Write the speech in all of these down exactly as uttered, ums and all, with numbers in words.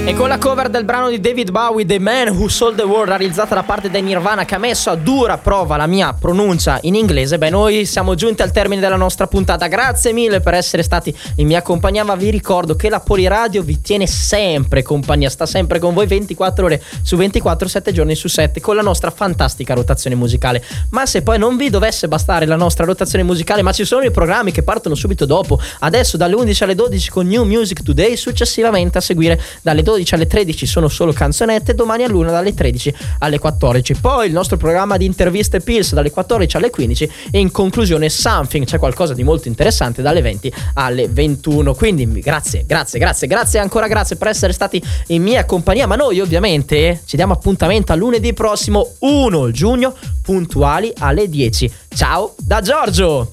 E con la cover del brano di David Bowie, The Man Who Sold the World, realizzata da parte dei Nirvana, che ha messo a dura prova la mia pronuncia in inglese, beh, noi siamo giunti al termine della nostra puntata. Grazie mille per essere stati in mia compagnia, ma vi ricordo che la Poliradio vi tiene sempre compagnia, sta sempre con voi ventiquattro ore su ventiquattro, sette giorni su sette, con la nostra fantastica rotazione musicale. Ma se poi non vi dovesse bastare la nostra rotazione musicale, ma ci sono i programmi che partono subito dopo, adesso dalle undici alle dodici con New Music Today, successivamente a seguire dalle dodici alle tredici sono solo canzonette, domani all'una dalle tredici alle quattordici, poi il nostro programma di interviste Pills dalle quattordici alle quindici e in conclusione Something, c'è qualcosa di molto interessante, dalle venti alle ventuno. Quindi grazie, grazie, grazie, grazie ancora, grazie per essere stati in mia compagnia, ma noi ovviamente ci diamo appuntamento a lunedì prossimo primo giugno puntuali alle dieci. Ciao da Giorgio.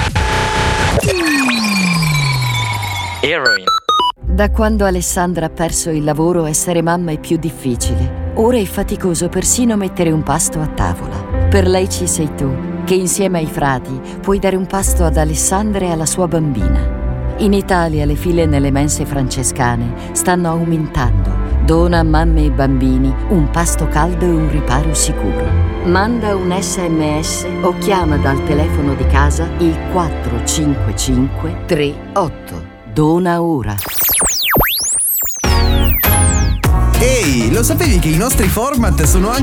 Heroin. Da quando Alessandra ha perso il lavoro, essere mamma è più difficile. Ora è faticoso persino mettere un pasto a tavola. Per lei ci sei tu, che insieme ai frati puoi dare un pasto ad Alessandra e alla sua bambina. In Italia le file nelle mense francescane stanno aumentando. Dona a mamme e bambini un pasto caldo e un riparo sicuro. Manda un sms o chiama dal telefono di casa il quattro cinque cinque tre otto. Dona ora. Ehi, lo sapevi che i nostri format sono anche